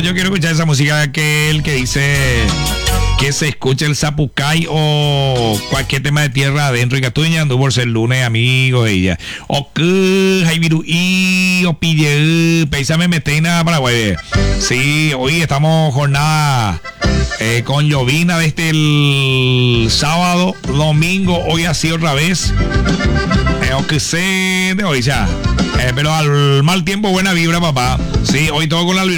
yo quiero escuchar esa música de aquel que dice que se escuche el Zapucay o cualquier tema de tierra adentro y que estoy ñando por ser lunes, amigo, ella. O que, Jaibiruí, o pille, peisame metena Paraguay. Sí, hoy estamos jornada con llovina desde el sábado, domingo, hoy así otra vez. O que sé de hoy ya. Pero al mal tiempo, buena vibra, papá. Sí, hoy todo con la